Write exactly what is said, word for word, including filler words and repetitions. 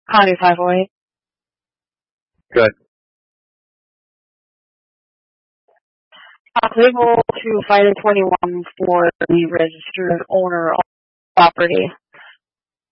Connie five oh eight. Good. Able to fight a twenty-one for the registered owner of property.